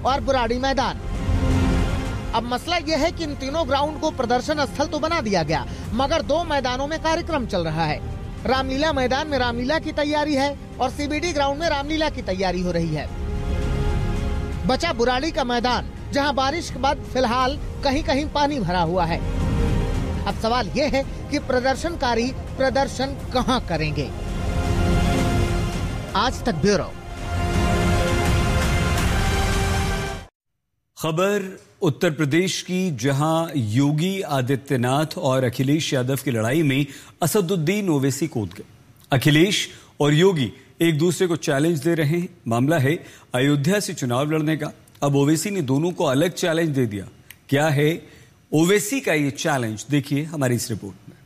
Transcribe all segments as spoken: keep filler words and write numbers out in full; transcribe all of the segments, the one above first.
और बुराड़ी मैदान। अब मसला यह है कि इन तीनों ग्राउंड को प्रदर्शन स्थल तो बना दिया गया, मगर दो मैदानों में कार्यक्रम चल रहा है। रामलीला मैदान में रामलीला की तैयारी है और सीबीडी ग्राउंड में रामलीला की तैयारी हो रही है। बचा बुराड़ी का मैदान, जहां बारिश के बाद फिलहाल कहीं कहीं पानी भरा हुआ है। अब सवाल ये है कि प्रदर्शनकारी प्रदर्शन कहां करेंगे। आज तक ब्यूरो। खबर उत्तर प्रदेश की, जहां योगी आदित्यनाथ और अखिलेश यादव की लड़ाई में असदुद्दीन ओवैसी कूद गए। अखिलेश और योगी एक दूसरे को चैलेंज दे रहे हैं। मामला है अयोध्या से चुनाव लड़ने का। अब ओवैसी ने दोनों को अलग चैलेंज दे दिया। क्या है ओवैसी का ये चैलेंज, देखिए हमारी इस रिपोर्ट में।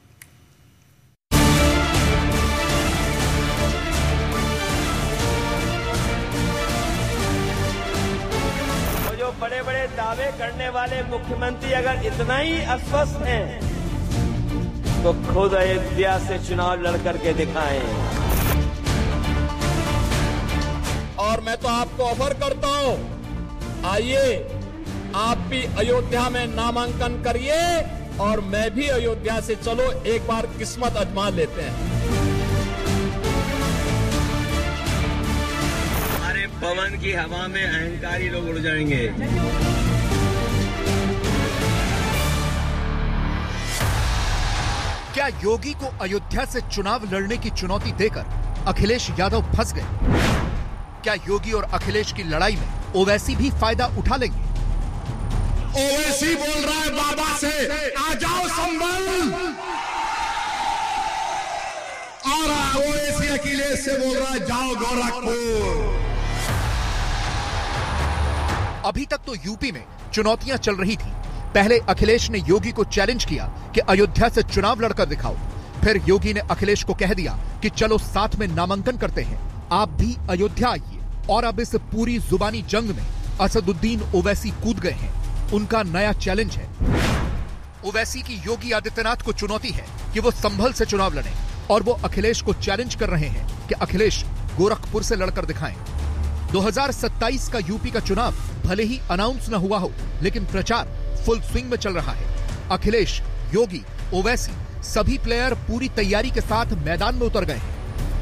जो बड़े बड़े दावे करने वाले मुख्यमंत्री अगर इतना ही अस्वस्थ हैं, तो खुद अयोध्या से चुनाव लड़ करके दिखाएं। और मैं तो आपको ऑफर करता हूं, आइए आप भी अयोध्या में नामांकन करिए और मैं भी अयोध्या से, चलो एक बार किस्मत आजमा लेते हैं। हमारे पवन की हवा में अहंकारी लोग उड़ जाएंगे। क्या योगी को अयोध्या से चुनाव लड़ने की चुनौती देकर अखिलेश यादव फंस गए? क्या योगी और अखिलेश की लड़ाई में ओवैसी भी फायदा उठा लेंगे? ओवैसी बोल रहा है बाबा से, आ जाओ संभल, और ओवैसी अखिलेश से बोल रहा है जाओ गोरखपुर। अभी तक तो यूपी में चुनौतियां चल रही थी। पहले अखिलेश ने योगी को चैलेंज किया कि अयोध्या से चुनाव लड़कर दिखाओ। फिर योगी ने अखिलेश को कह दिया कि चलो साथ में नामांकन करते हैं, आप भी अयोध्या आइए। और अब इस पूरी जुबानी जंग में असदुद्दीन ओवैसी कूद गए हैं। उनका नया चैलेंज है। ओवैसी की योगी आदित्यनाथ को चुनौती है कि वो संभल से चुनाव लड़ें, और वो अखिलेश को चैलेंज कर रहे हैं कि अखिलेश गोरखपुर से लड़कर दिखाएं। दो हज़ार सत्ताईस का यूपी का चुनाव भले ही अनाउंस न हुआ हो, लेकिन प्रचार फुल स्विंग में चल रहा है। अखिलेश, योगी, ओवैसी सभी प्लेयर पूरी तैयारी के साथ मैदान में उतर गए हैं।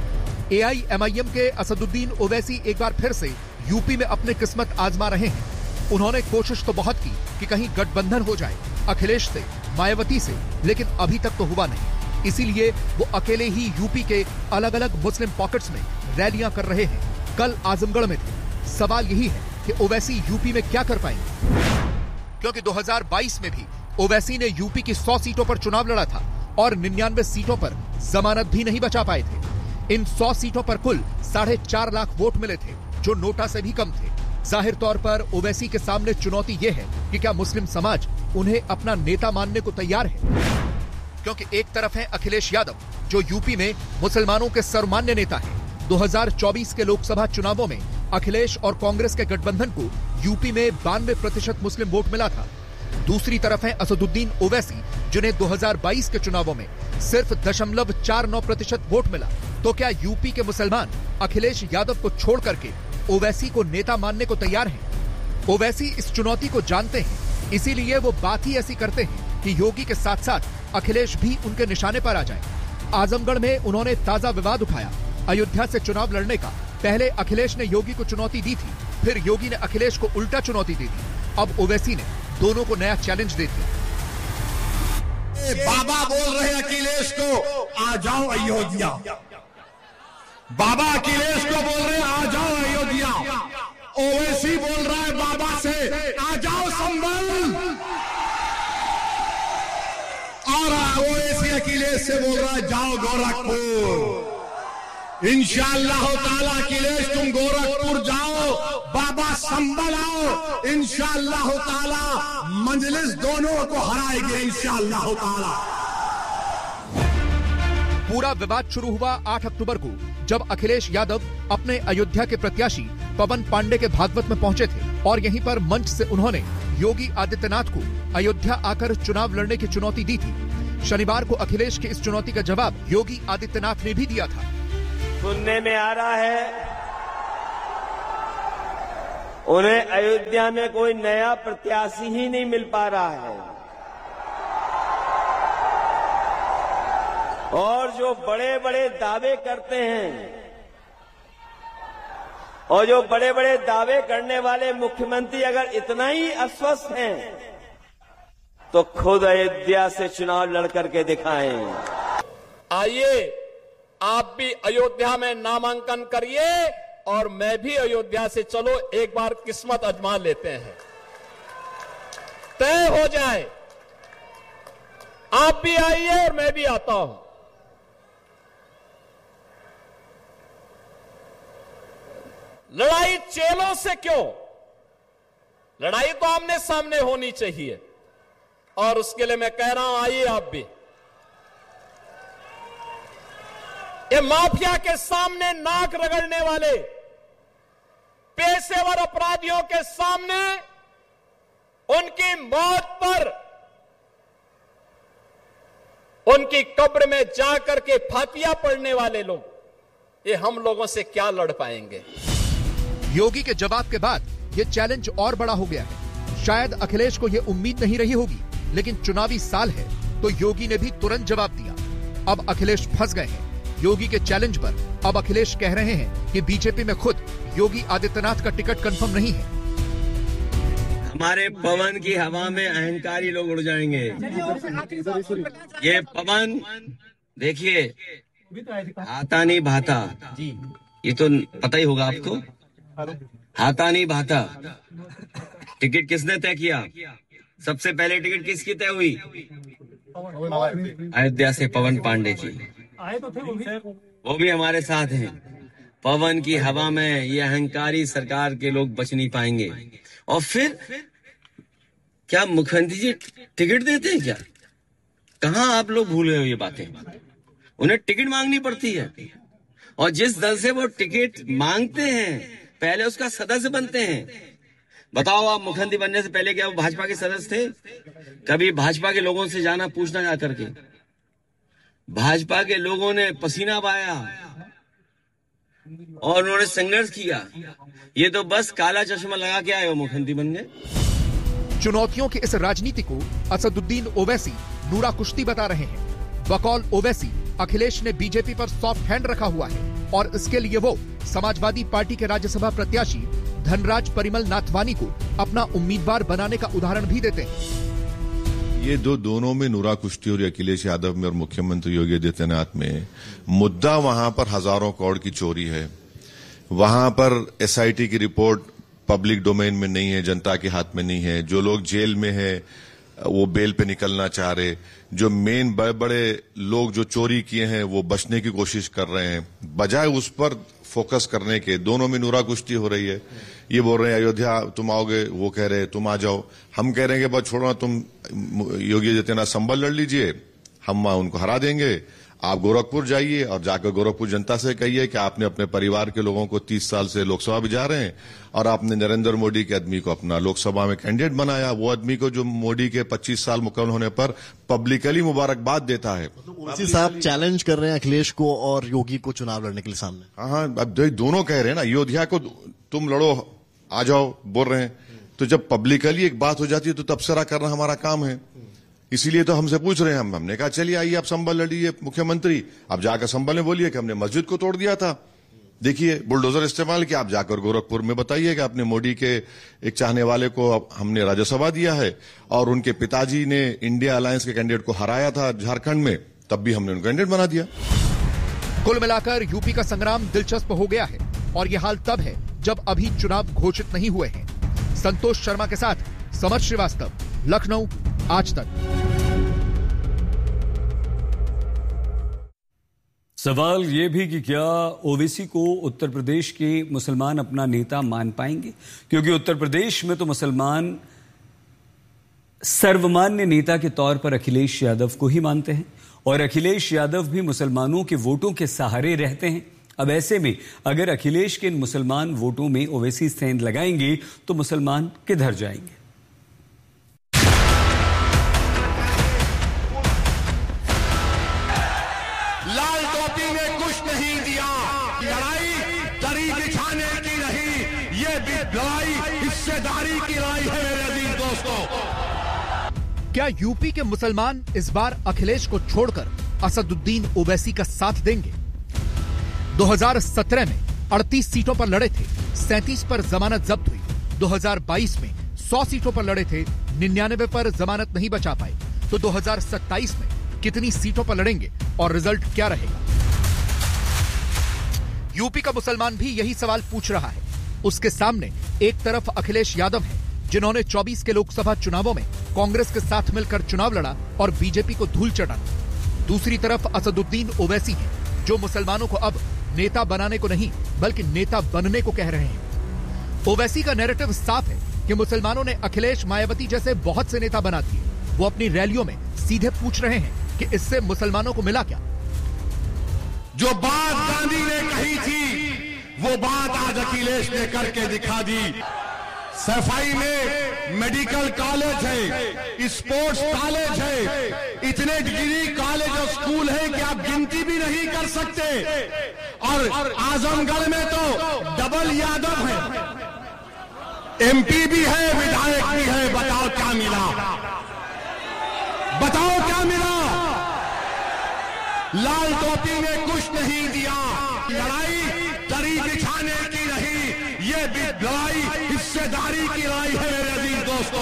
एआईएमआईएम के असदुद्दीन ओवैसी एक बार फिर से यूपी में अपनी किस्मत आजमा रहे हैं। उन्होंने कोशिश तो बहुत की कि कहीं गठबंधन हो जाए अखिलेश से, मायावती से, लेकिन अभी तक तो हुआ नहीं। इसीलिए वो अकेले ही यूपी के अलग अलग मुस्लिम पॉकेट्स में रैलियां कर रहे हैं। कल आजमगढ़ में थे। सवाल यही है कि ओवैसी यूपी में क्या कर पाएंगे, क्योंकि दो हज़ार बाईस में भी ओवैसी ने यूपी की सौ सीटों पर चुनाव लड़ा था और निन्यानवे सीटों पर जमानत भी नहीं बचा पाए थे। इन सौ सीटों पर कुल साढ़े चार लाख वोट मिले थे, जो नोटा से भी कम थे। जाहिर तौर पर ओवैसी के सामने चुनौती यह है कि क्या मुस्लिम समाज उन्हें अपना नेता मानने को तैयार है, क्योंकि एक तरफ है अखिलेश यादव, जो यूपी में मुसलमानों के सर्वमान्य नेता है। दो हज़ार चौबीस के लोकसभा चुनावों में अखिलेश और कांग्रेस के गठबंधन को यूपी में बानवे प्रतिशत मुस्लिम वोट मिला था। दूसरी तरफ है असदुद्दीन ओवैसी, जिन्हें दो हज़ार बाईस के चुनावों में सिर्फ दशमलव चार नौ प्रतिशत वोट मिला। तो क्या यूपी के मुसलमान अखिलेश यादव को छोड़ करके ओवैसी को नेता मानने को तैयार हैं? ओवैसी इस चुनौती को जानते हैं, इसीलिए वो बात ही ऐसी करते हैं कि योगी के साथ साथ अखिलेश भी उनके निशाने पर आ जाए। आजमगढ़ में उन्होंने ताजा विवाद उठाया। अयोध्या से चुनाव लड़ने का पहले अखिलेश ने योगी को चुनौती दी थी, फिर योगी ने अखिलेश को उल्टा चुनौती दी थी। अब ओवैसी ने दोनों को नया चैलेंज दे दिया। बाबा बोल रहे अखिलेश को, आ जाओ अयोध्या। बाबा अखिलेश को बोल रहे आ जाओ अयोध्या। ओवैसी बोल रहा है बाबा से, आ जाओ संभल, और ओवैसी अखिलेश से बोल रहा है जाओ गोरखपुर। इंशाअल्लाह ताला अखिलेश तुम गोरखपुर जाओ, बाबा संभल आओ। इंशाअल्लाह ताला मजलिस दोनों को हराएगी इंशाअल्लाह ताला। पूरा विवाद शुरू हुआ आठ अक्टूबर को, जब अखिलेश यादव अपने अयोध्या के प्रत्याशी पवन पांडे के भागवत में पहुंचे थे और यहीं पर मंच से उन्होंने योगी आदित्यनाथ को अयोध्या आकर चुनाव लड़ने की चुनौती दी थी। शनिवार को अखिलेश की इस चुनौती का जवाब योगी आदित्यनाथ ने भी दिया था। सुनने में आ रहा है उन्हें अयोध्या में कोई नया प्रत्याशी ही नहीं मिल पा रहा है और जो बड़े बड़े दावे करते हैं और जो बड़े बड़े दावे करने वाले मुख्यमंत्री अगर इतना ही अस्वस्थ हैं तो खुद अयोध्या से चुनाव लड़ करके दिखाएं। आइए आप भी अयोध्या में नामांकन करिए और मैं भी अयोध्या से, चलो एक बार किस्मत आजमा लेते हैं, तय हो जाए। आप भी आइए और मैं भी आता हूं। लड़ाई चेलों से क्यों? लड़ाई तो आमने सामने होनी चाहिए और उसके लिए मैं कह रहा हूं आइए आप भी। ये माफिया के सामने नाक रगड़ने वाले पेशेवर अपराधियों के सामने उनकी मौत पर उनकी कब्र में जाकर के फातिया पढ़ने वाले लोग, ये हम लोगों से क्या लड़ पाएंगे? योगी के जवाब के बाद ये चैलेंज और बड़ा हो गया है। शायद अखिलेश को ये उम्मीद नहीं रही होगी, लेकिन चुनावी साल है तो योगी ने भी तुरंत जवाब दिया। अब अखिलेश फंस गए हैं योगी के चैलेंज पर। अब अखिलेश कह रहे हैं कि बीजेपी में खुद योगी आदित्यनाथ का टिकट कंफर्म नहीं है। हमारे पवन की हवा में अहंकारी लोग उड़ जाएंगे। ये पवन देखिए हाथा नहीं भाता, ये तो पता ही होगा आपको, हाथा नहीं भाता। टिकट किसने तय किया? सबसे पहले टिकट किसकी तय हुई? अयोध्या से पवन पांडे जी, वो भी हमारे साथ हैं। पवन की हवा में ये अहंकारी सरकार के लोग बच नहीं पाएंगे। और फिर क्या मुख्यमंत्री जी टिकट देते हैं क्या? कहां आप लोग भूल गए हो ये बातें? उन्हें टिकट मांगनी पड़ती है और जिस दल से वो टिकट मांगते हैं पहले उसका सदस्य बनते हैं। बताओ आप मुख्यमंत्री बनने से पहले क्या वो भाजपा के सदस्य थे? कभी भाजपा के लोगों से जाना पूछना जाकर के, भाजपा के लोगों ने पसीना बहाया और उन्होंने संघर्ष किया। ये तो बस काला चश्मा लगा के आए हो मुख्यमंत्री बन गए। चुनौतियों की इस राजनीति को असदुद्दीन ओवैसी नूरा कुश्ती बता रहे हैं। बकौल ओवैसी, अखिलेश ने बीजेपी पर सॉफ्ट हैंड रखा हुआ है और इसके लिए वो समाजवादी पार्टी के राज्यसभा प्रत्याशी धनराज परिमल नाथवानी को अपना उम्मीदवार बनाने का उदाहरण भी देते हैं। ये दो दोनों में नूरा कुश्ती और अखिलेश यादव में और मुख्यमंत्री योगी आदित्यनाथ में मुद्दा वहां पर हजारों करोड़ की चोरी है। वहां पर एसआईटी की रिपोर्ट पब्लिक डोमेन में नहीं है, जनता के हाथ में नहीं है। जो लोग जेल में है वो बेल पे निकलना चाह रहे, जो मेन बड़े बड़े लोग जो चोरी किए हैं वो बचने की कोशिश कर रहे हैं। बजाय उस पर फोकस करने के दोनों में नूरा कुश्ती हो रही है। ये बोल रहे हैं अयोध्या तुम आओगे, वो कह रहे हैं तुम आ जाओ। हम कह रहे हैं कि बस छोड़ो, तुम योगी आदित्यनाथ संभल लड़ लीजिए, हम उनको हरा देंगे। आप गोरखपुर जाइए और जाकर गोरखपुर जनता से कहिए कि आपने अपने परिवार के लोगों को तीस साल से लोकसभा भी जा रहे हैं और आपने नरेंद्र मोदी के आदमी को अपना लोकसभा में कैंडिडेट बनाया। वो आदमी को जो मोदी के पच्चीस साल मुकम्मल होने पर पब्लिकली मुबारकबाद देता है। ओवैसी साहब चैलेंज कर रहे हैं अखिलेश को और योगी को चुनाव लड़ने के लिए सामने। हाँ हाँ, अब दोनों कह रहे हैं ना, अयोध्या को तुम लड़ो, आ जाओ बोल रहे हैं। तो जब पब्लिकली एक बात हो जाती है तो तबसरा करना हमारा काम है। इसीलिए तो हमसे पूछ रहे हैं। हम हमने कहा चलिए आइए आप संभल लड़िए मुख्यमंत्री। आप जाकर संभल में बोलिए कि हमने मस्जिद को तोड़ दिया था, देखिए बुलडोजर इस्तेमाल किया। आप जाकर गोरखपुर में बताइए कि आपने मोदी के एक चाहने वाले को हमने राज्यसभा दिया है और उनके पिताजी ने इंडिया अलायंस के कैंडिडेट को हराया था झारखंड में, तब भी हमने उनको कैंडिडेट बना दिया। कुल मिलाकर यूपी का संग्राम दिलचस्प हो गया है और यह हाल तब है जब अभी चुनाव घोषित नहीं हुए हैं। संतोष शर्मा के साथ समर श्रीवास्तव, लखनऊ, आज तक। सवाल ये भी कि क्या ओवैसी को उत्तर प्रदेश के मुसलमान अपना नेता मान पाएंगे, क्योंकि उत्तर प्रदेश में तो मुसलमान सर्वमान्य नेता के तौर पर अखिलेश यादव को ही मानते हैं और अखिलेश यादव भी मुसलमानों के वोटों के सहारे रहते हैं। अब ऐसे में अगर अखिलेश के इन मुसलमान वोटों में ओवैसी सेंध लगाएंगे तो मुसलमान किधर जाएंगे? लाल टोपी ने कुछ नहीं दिया, लड़ाई दरी बिछाने की नहीं, ये लड़ाई की लड़ाई है मेरे अजीज दोस्तों। क्या यूपी के मुसलमान इस बार अखिलेश को छोड़कर असदुद्दीन ओवैसी का साथ देंगे? दो हज़ार सत्रह में अड़तीस सीटों पर लड़े थे, सैंतीस पर जमानत जब्त हुई। दो हज़ार बाईस में सौ सीटों पर लड़े थे, निन्यानवे पर जमानत नहीं बचा पाए। तो दो हज़ार सत्ताईस में कितनी सीटों पर लड़ेंगे और रिजल्ट क्या रहेगा? यूपी का मुसलमान भी यही सवाल पूछ रहा है। उसके सामने एक तरफ अखिलेश यादव है, जिन्होंने चौबीस के लोकसभा चुनावों में कांग्रेस के साथ मिलकर चुनाव लड़ा और बीजेपी को धूल चटाया। दूसरी तरफ असदुद्दीन ओवैसी है, जो मुसलमानों को अब नेता बनाने को नहीं बल्कि नेता बनने को कह रहे हैं। ओवैसी का नैरेटिव साफ है कि मुसलमानों ने अखिलेश, मायावती जैसे बहुत से नेता बना दिए। वो अपनी रैलियों में सीधे पूछ रहे हैं कि इससे मुसलमानों को मिला क्या? जो बात गांधी ने कही थी वो बात आज अखिलेश ने करके दिखा दी। सफाई में मेडिकल कॉलेज है, स्पोर्ट्स कॉलेज है, इतने डिग्री कॉलेज और स्कूल है कि आप गिनती भी नहीं कर सकते। और आजमगढ़ में तो डबल यादव है, एमपी भी है, विधायक भी है। बताओ क्या मिला? बताओ क्या मिला? लाल टोपी ने कुछ नहीं दिया। लड़ाई दरी बिछाने की नहीं, ये लड़ाई हिस्सेदारी की लड़ाई है मेरे अजीज दोस्तों।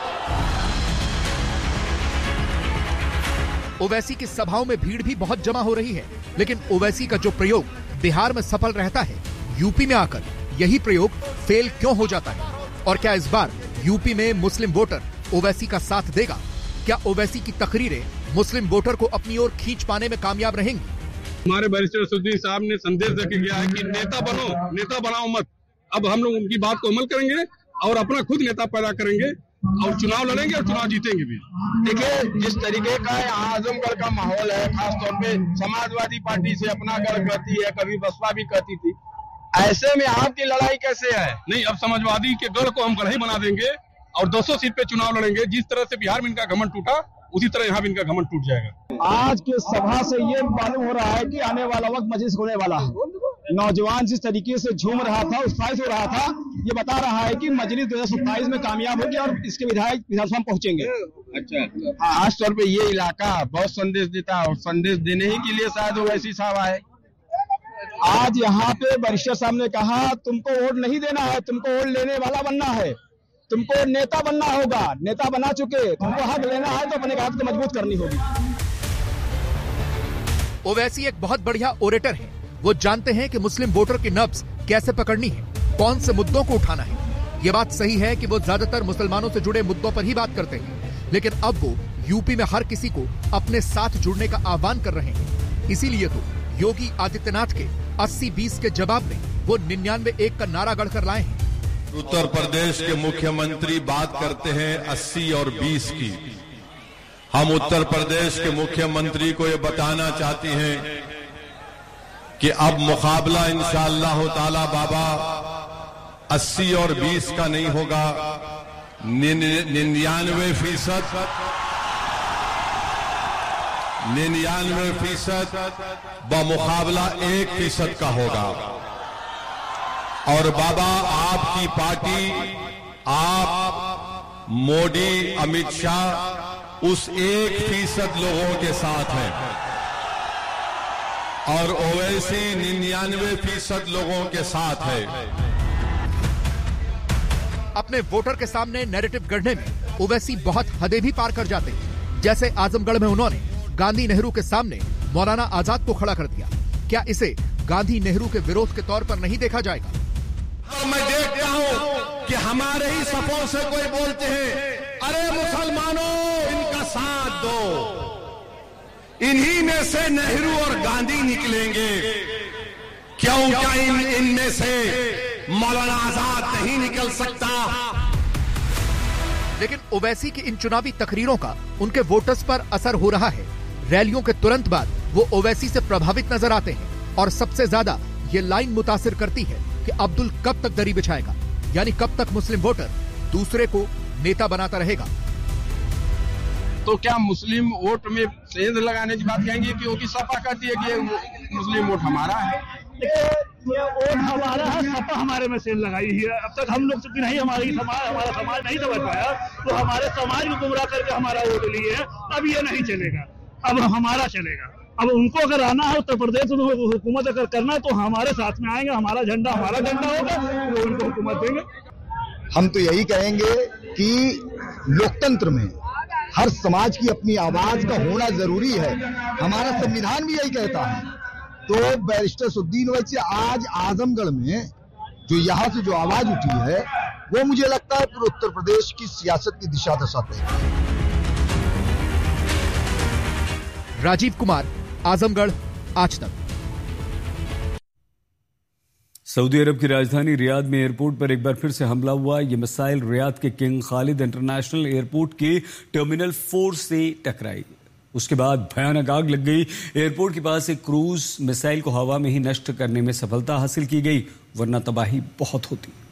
ओवैसी की सभाओं में भीड़ भी बहुत जमा हो रही है, लेकिन ओवैसी का जो प्रयोग बिहार में सफल रहता है, यूपी में आकर यही प्रयोग फेल क्यों हो जाता है? और क्या इस बार यूपी में मुस्लिम वोटर ओवैसी का साथ देगा? क्या ओवैसी की तकरीरें मुस्लिम वोटर को अपनी ओर खींच पाने में कामयाब रहेंगी? हमारे बैरिस्टर असदुद्दीन साहब ने संदेश देके गया है कि नेता बनो, नेता बनाओ मत। अब हम लोग उनकी बात को अमल करेंगे और अपना खुद नेता पैदा करेंगे और चुनाव लड़ेंगे और चुनाव जीतेंगे भी। देखिए, जिस तरीके का यहाँ आजमगढ़ का माहौल है, खासतौर पे समाजवादी पार्टी से अपना गढ़ कहती है, कभी बसपा भी कहती थी, ऐसे में आपकी लड़ाई कैसे है? नहीं, अब समाजवादी के गढ़ को हम गढ़ ही बना देंगे और दो सौ सीट पे चुनाव लड़ेंगे। जिस तरह से बिहार में इनका घमंड टूटा, उसी तरह यहाँ भी इनका घमंड टूट जाएगा। आज के सभा से ये मालूम हो रहा है कि आने वाला वक्त मजलिस होने वाला है। नौजवान जिस तरीके से झूम रहा था, उत्साहित हो रहा था, ये बता रहा है कि मजलिस दो हजार सत्ताईस में कामयाब होगी और इसके विधायक विधानसभा में पहुंचेंगे। अच्छा, खास तौर पे ये इलाका बहुत संदेश देता है और संदेश देने ही के लिए शायद ओवैसी साहब आए। आज यहाँ पे बैरिस्टर साहब ने कहा, तुमको वोट नहीं देना है, तुमको वोट लेने वाला बनना है, तुमको नेता बनना होगा। नेता बना चुके, तुमको हक लेना है तो अपने हाथ को मजबूत करनी होगी। ओवैसी एक बहुत बढ़िया ओरेटर है। वो जानते हैं कि मुस्लिम वोटर की नब्ज कैसे पकड़नी है, कौन से मुद्दों को उठाना है। ये बात सही है कि वो ज्यादातर मुसलमानों से जुड़े मुद्दों पर ही बात करते हैं, लेकिन अब वो यूपी में हर किसी को अपने साथ जुड़ने का आह्वान कर रहे हैं। इसीलिए तो योगी आदित्यनाथ के अस्सी बीस के जवाब में वो निन्यानवे एक का नारा गढ़कर लाए हैं। उत्तर प्रदेश के मुख्यमंत्री बात करते हैं अस्सी और बीस की। हम उत्तर प्रदेश के मुख्यमंत्री को ये बताना चाहती हैं कि अब मुकाबला इंशाअल्लाह ताला बाबा अस्सी और बीस का नहीं होगा, निन्यानवे फीसद निन्यानवे फीसद बमुकाबला एक फीसद का होगा। और बाबा आपकी पार्टी, आप मोदी, अमित शाह उस एक फीसद लोगों के साथ हैं और ओवैसी निन्यानवे फीसद लोगों के साथ है। अपने वोटर के सामने नैरेटिव गढ़ने में ओवैसी बहुत हदें भी पार कर जाते हैं। जैसे आजमगढ़ में उन्होंने गांधी नेहरू के सामने मौलाना आजाद को खड़ा कर दिया। क्या इसे गांधी नेहरू के विरोध के तौर पर नहीं देखा जाएगा? और मैं देखता हूं कि हमारे ही सफों से कोई बोलते हैं, अरे मुसलमानों इनका साथ दो, इन्हीं में से नेहरू और गांधी निकलेंगे। क्यों? क्या इन इनमें से मौलाना आजाद नहीं निकल सकता? लेकिन ओवैसी की इन चुनावी तकरीरों का उनके वोटर्स पर असर हो रहा है। रैलियों के तुरंत बाद वो ओवैसी से प्रभावित नजर आते हैं और सबसे ज्यादा ये लाइन मुतासिर करती है कि अब्दुल कब तक दरी बिछाएगा, यानी कब तक मुस्लिम वोटर दूसरे को नेता बनाता रहेगा। तो क्या मुस्लिम वोट में सेंध लगाने की बात कहेंगे? क्योंकि सपा कहती है कि ये मुस्लिम वोट हमारा है। देखिए ये वोट हमारा है, सपा हमारे में सेल लगाई है। अब तक हम लोग चूंकि नहीं हमारी समाज हमारा समाज नहीं समझ पाया, तो हमारे समाज को गुमराह करके हमारा वोट लिए है। अब ये नहीं चलेगा, अब हमारा चलेगा। अब उनको अगर आना है उत्तर प्रदेश में हुकूमत अगर करना है तो हमारे साथ में आएंगे, हमारा झंडा हमारा झंडा होगा, वो उनको हुकूमत देंगे। हम तो यही कहेंगे कि लोकतंत्र में हर समाज की अपनी आवाज का होना जरूरी है, हमारा संविधान भी यही कहता है। तो बैरिस्टर सदुद्दीन ओवैसी आज आजमगढ़ में जो यहाँ से जो आवाज उठी है, वो मुझे लगता है पूरे उत्तर प्रदेश की सियासत की दिशा दशा तय। राजीव कुमार, आजमगढ़, आज तक। सऊदी अरब की राजधानी रियाद में एयरपोर्ट पर एक बार फिर से हमला हुआ। ये मिसाइल रियाद के किंग खालिद इंटरनेशनल एयरपोर्ट के टर्मिनल फोर से टकराई। उसके बाद भयानक आग लग गई। एयरपोर्ट के पास एक क्रूज मिसाइल को हवा में ही नष्ट करने में सफलता हासिल की गई, वरना तबाही बहुत होती।